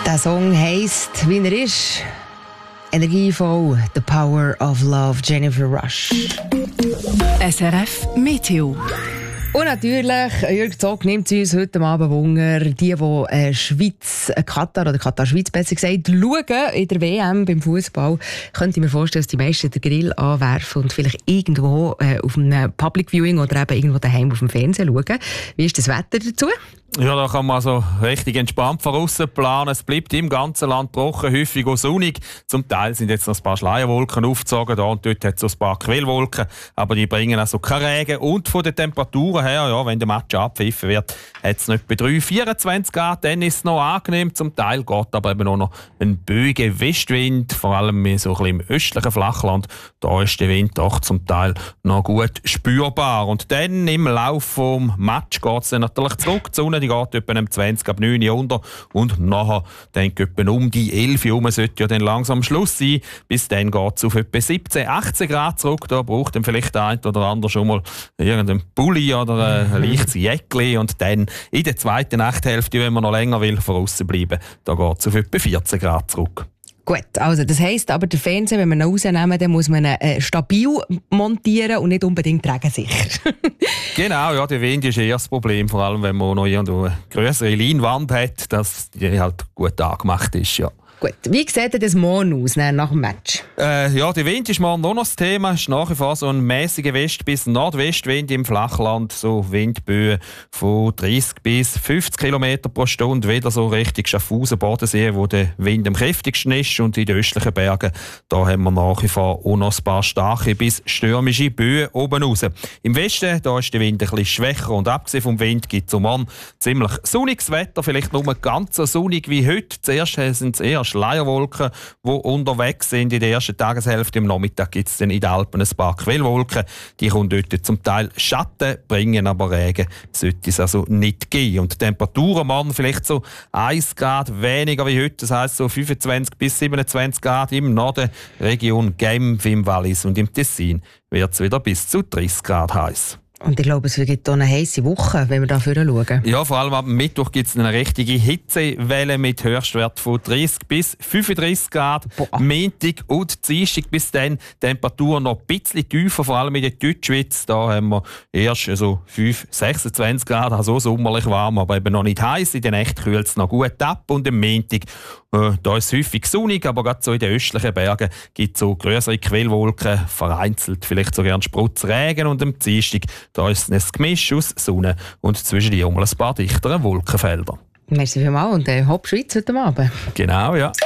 Der Song heisst, wie er ist, energievoll, «The Power of Love», Jennifer Rush. SRF Meteo. Und natürlich, Jürg Zog nimmt uns heute Abend Wunder, die Schweiz, Katar oder Katar-Schweiz besser gesagt, schauen in der WM beim Fußball. Könnte ich mir vorstellen, dass die meisten den Grill anwerfen und vielleicht irgendwo auf einem Public Viewing oder eben irgendwo daheim auf dem Fernsehen schauen. Wie ist das Wetter dazu? Ja, da kann man also richtig entspannt voraus planen. Es bleibt im ganzen Land trocken, häufig auch sonnig. Zum Teil sind jetzt noch ein paar Schleierwolken aufgezogen, da und dort hat es so ein paar Quellwolken, aber die bringen also keinen Regen. Und von den Temperaturen her, ja, wenn der Match abpfiffen wird, hat es nicht bei 3-24 Grad, dann ist es noch angenehm. Zum Teil geht aber eben auch noch ein böiger Westwind, vor allem so ein bisschen im östlichen Flachland. Da ist der Wind doch zum Teil noch gut spürbar. Und dann im Laufe des Match geht es dann natürlich zurück. Die Sonne, die geht etwa um 20 ab 9 Uhr unter und nachher denke etwa um die 11 Uhr sollte ja dann langsam Schluss sein. Bis dann geht es auf etwa 17, 18 Grad zurück. Da braucht dann vielleicht der eine oder andere schon mal irgendeinen Pulli oder ein leichtes Jäckli. Und dann in der zweiten Nachthälfte, wenn man noch länger will, draussen bleiben, da geht es auf etwa 14 Grad zurück. Gut, also das heisst aber, der Fernseher, wenn wir ihn rausnehmen, dann muss man ihn stabil montieren und nicht unbedingt regensicher. Genau, ja, der Wind ist eher das Problem, vor allem wenn man noch irgendwo eine grössere Leinwand hat, dass die halt gut angemacht ist, ja. Gut, wie sieht das morgen aus, nach dem Match? Ja, der Wind ist morgen noch das Thema. Es ist nach wie vor so ein mäßiger West- bis Nordwestwind im Flachland. So Windböen von 30 bis 50 km pro Stunde. Wieder so Richtung Schaffhausen, Bodensee, wo der Wind am kräftigsten ist. Und in den östlichen Bergen da haben wir nach wie vor auch noch ein paar starke bis stürmische Böen oben raus. Im Westen da ist der Wind ein bisschen schwächer. Und abgesehen vom Wind gibt es morgen ziemlich sonniges Wetter. Vielleicht nur ganz so sonnig wie heute. Zuerst sind es eher Schleierwolken, die unterwegs sind in der ersten Tageshälfte. Am Nachmittag gibt es dann in den Alpen ein paar Quellwolken. Die können dort zum Teil Schatten bringen, aber Regen sollte es also nicht geben. Und die Temperaturen morgen vielleicht so 1 Grad weniger wie heute. Das heisst so 25 bis 27 Grad im Norden, Region Genf, im Wallis und im Tessin wird es wieder bis zu 30 Grad heiß. Und ich glaube, es wird eine heisse Woche, wenn wir da schauen. Ja, vor allem ab Mittwoch gibt es eine richtige Hitzewelle mit Höchstwert von 30 bis 35 Grad. Montag und Dienstag bis dann Temperaturen noch ein bisschen tiefer, vor allem in der Deutschschweiz. Da haben wir erst so 5, 26 Grad, also sommerlich warm, aber eben noch nicht heiß. In der Nacht kühlt es noch gut ab. Und am Montag, da ist es häufig sonnig, aber gerade so in den östlichen Bergen gibt es so größere Quellwolken, vereinzelt vielleicht sogar einen Sprotzregen. Und am Dienstag da ist es ein Gemisch aus Sonne und zwischen die ein paar dichteren Wolkenfelder. Merci vielmals und Hopp Schweiz heute Abend. Genau, ja.